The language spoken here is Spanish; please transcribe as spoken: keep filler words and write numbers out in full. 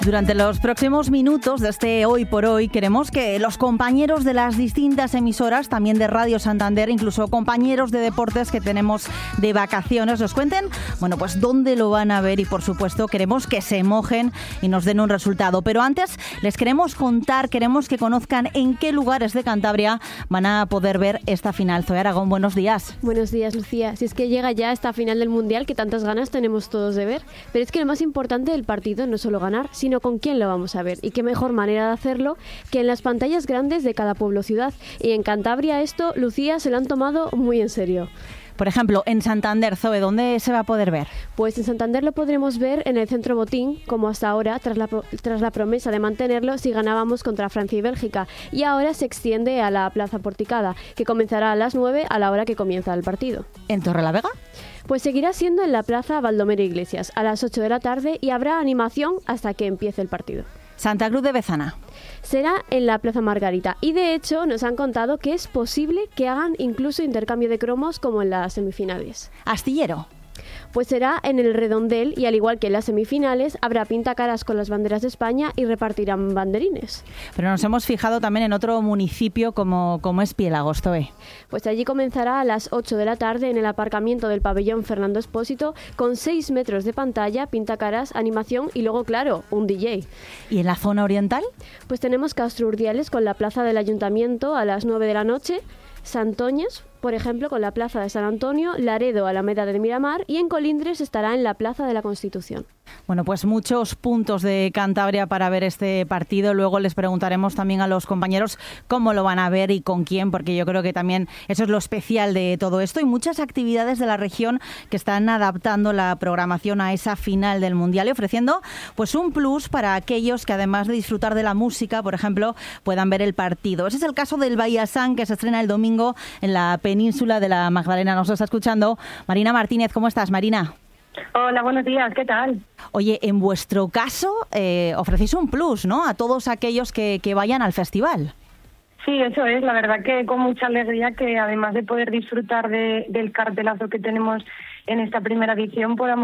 Durante los próximos minutos de este Hoy por Hoy queremos que los compañeros de las distintas emisoras, también de Radio Santander, incluso compañeros de deportes que tenemos de vacaciones, nos cuenten, bueno, pues dónde lo van a ver y por supuesto queremos que se mojen y nos den un resultado. Pero antes les queremos contar, queremos que conozcan en qué lugares de Cantabria van a poder ver esta final. Zoe Aragón, buenos días. Buenos días, Lucía. Si es que llega ya esta final del Mundial que tantas ganas tenemos todos de ver, pero es que lo más importante del partido no es solo ganar, sino con quién lo vamos a ver. Y qué mejor manera de hacerlo que en las pantallas grandes de cada pueblo o ciudad. Y en Cantabria esto, Lucía, se lo han tomado muy en serio. Por ejemplo, en Santander, Zoe, ¿dónde se va a poder ver? Pues en Santander lo podremos ver en el Centro Botín, como hasta ahora, tras la, tras la promesa de mantenerlo si ganábamos contra Francia y Bélgica. Y ahora se extiende a la Plaza Porticada, que comenzará a las nueve a la hora que comienza el partido. ¿En Torrelavega? Pues seguirá siendo en la Plaza Baldomero Iglesias a las ocho de la tarde y habrá animación hasta que empiece el partido. Santa Cruz de Bezana. Será en la Plaza Margarita y de hecho nos han contado que es posible que hagan incluso intercambio de cromos como en las semifinales. Astillero. Pues será en el Redondel y al igual que en las semifinales habrá pintacaras con las banderas de España y repartirán banderines. Pero nos hemos fijado también en otro municipio como, como es Piélagos, Zoe. Pues allí comenzará a las ocho de la tarde en el aparcamiento del pabellón Fernando Expósito con seis metros de pantalla, pintacaras, animación y luego, claro, un D J. ¿Y en la zona oriental? Pues tenemos Castro Urdiales con la plaza del Ayuntamiento a las nueve de la noche, Santoñas, por ejemplo, con la Plaza de San Antonio, Laredo, Alameda de Miramar y en Colindres estará en la Plaza de la Constitución. Bueno, pues muchos puntos de Cantabria para ver este partido. Luego les preguntaremos también a los compañeros cómo lo van a ver y con quién, porque yo creo que también eso es lo especial de todo esto y muchas actividades de la región que están adaptando la programación a esa final del Mundial y ofreciendo pues un plus para aquellos que además de disfrutar de la música, por ejemplo, puedan ver el partido. Ese es el caso del Bahiasán, que se estrena el domingo en la península de la Magdalena. Nos está escuchando Marina Martínez. ¿Cómo estás, Marina? Hola, buenos días, ¿qué tal? Oye, en vuestro caso eh, ofrecéis un plus, ¿no?, a todos aquellos que, que vayan al festival. Sí, eso es, la verdad que con mucha alegría que además de poder disfrutar de, del cartelazo que tenemos en esta primera edición, podamos